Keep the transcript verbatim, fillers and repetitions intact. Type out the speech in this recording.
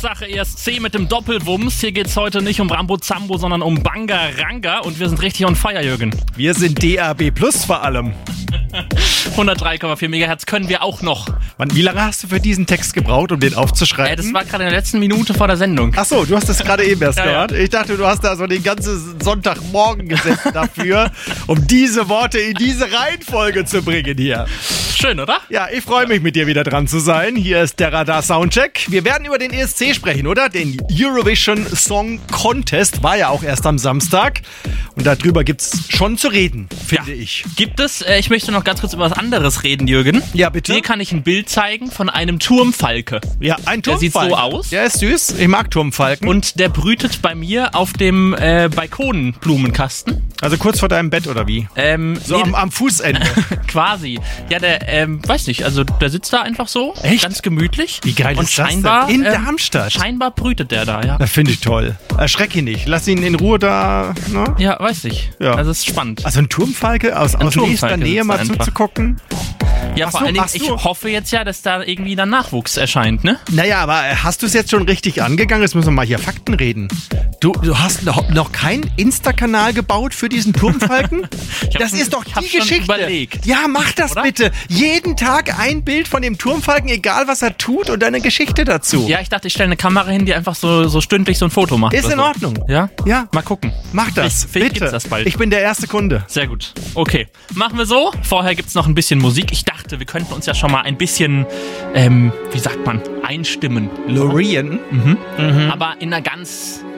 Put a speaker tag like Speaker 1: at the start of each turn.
Speaker 1: Sache E S C mit dem Doppelwumms. Hier geht's heute nicht um Rambo Zambo, sondern um Bangaranga und wir sind richtig on fire, Jürgen.
Speaker 2: Wir sind D A B Plus vor allem.
Speaker 1: hundertdrei Komma vier Megahertz können wir auch noch.
Speaker 2: Mann, wie lange hast du für diesen Text gebraucht, um den aufzuschreiben?
Speaker 1: Äh, das war gerade in der letzten Minute vor der Sendung.
Speaker 2: Ach so, du hast das gerade eben erst
Speaker 1: Ja,
Speaker 2: gehört.
Speaker 1: ja.
Speaker 2: Ich dachte, du hast da so den ganzen Sonntagmorgen gesessen dafür, um diese Worte in diese Reihenfolge zu bringen hier.
Speaker 1: Schön, oder?
Speaker 2: Ja, ich freue mich, mit dir wieder dran zu sein. Hier ist der Radar Soundcheck. Wir werden über den E S C sprechen, oder? Den Eurovision Song Contest war ja auch erst am Samstag. Und darüber gibt's schon zu reden, finde
Speaker 1: Ja.
Speaker 2: ich.
Speaker 1: Gibt es, äh, ich möchte noch ganz kurz über was anderes reden, Jürgen.
Speaker 2: Ja, bitte.
Speaker 1: Hier kann ich ein Bild zeigen von einem Turmfalke.
Speaker 2: Ja, ein
Speaker 1: Der
Speaker 2: Turmfalken.
Speaker 1: sieht so aus.
Speaker 2: Der ist süß. Ich mag Turmfalken.
Speaker 1: Und der brütet bei mir auf dem äh, Balkonblumenkasten.
Speaker 2: Also kurz vor deinem Bett, oder wie?
Speaker 1: Ähm,
Speaker 2: So
Speaker 1: nee,
Speaker 2: am, am Fußende.
Speaker 1: quasi. Ja, der, ähm, weiß nicht, also der sitzt da einfach so.
Speaker 2: Echt?
Speaker 1: Ganz gemütlich.
Speaker 2: Wie geil
Speaker 1: Und
Speaker 2: ist das
Speaker 1: scheinbar,
Speaker 2: denn? In
Speaker 1: ähm,
Speaker 2: Darmstadt.
Speaker 1: Scheinbar brütet der da, ja.
Speaker 2: Das finde ich toll. Erschreck ihn nicht. Lass ihn in Ruhe da. Ne?
Speaker 1: Ja, weiß ich.
Speaker 2: Ja.
Speaker 1: Also es ist spannend.
Speaker 2: Also ein Turmfalke aus, aus
Speaker 1: Turmfalke
Speaker 2: nächster Nähe
Speaker 1: sitzt
Speaker 2: mal
Speaker 1: da einfach.
Speaker 2: zuzugucken.
Speaker 1: Ja,
Speaker 2: Ach
Speaker 1: vor
Speaker 2: so,
Speaker 1: allen Dingen,
Speaker 2: ach
Speaker 1: ich
Speaker 2: so.
Speaker 1: hoffe jetzt ja, dass da irgendwie dann Nachwuchs erscheint, ne?
Speaker 2: Naja, aber hast du es jetzt schon richtig angegangen? Jetzt müssen wir mal hier Fakten reden. Du, du hast noch, noch keinen Insta-Kanal gebaut für diesen Turmfalken?
Speaker 1: Ich hab
Speaker 2: Das
Speaker 1: schon-
Speaker 2: ist doch
Speaker 1: ich hab
Speaker 2: die
Speaker 1: schon
Speaker 2: Geschichte.
Speaker 1: überlegt.
Speaker 2: Ja, mach das
Speaker 1: Oder?
Speaker 2: bitte. Jeden Tag ein Bild von dem Turmfalken, egal was er tut, und eine Geschichte dazu.
Speaker 1: Ja, ich dachte, ich stelle eine Kamera hin, die einfach so, so stündlich so ein Foto macht.
Speaker 2: Ist
Speaker 1: oder
Speaker 2: in
Speaker 1: so.
Speaker 2: Ordnung.
Speaker 1: Ja?
Speaker 2: Ja.
Speaker 1: Mal gucken.
Speaker 2: Mach das.
Speaker 1: Vielleicht- vielleicht
Speaker 2: bitte.
Speaker 1: gibt's das bald.
Speaker 2: Ich bin der erste Kunde.
Speaker 1: Sehr gut. Okay, machen wir so. Vorher gibt's noch ein bisschen Musik. Ich dachte, wir könnten uns ja schon mal ein bisschen, ähm, wie sagt man, einstimmen.
Speaker 2: Lorien.
Speaker 1: Aber in einer ganz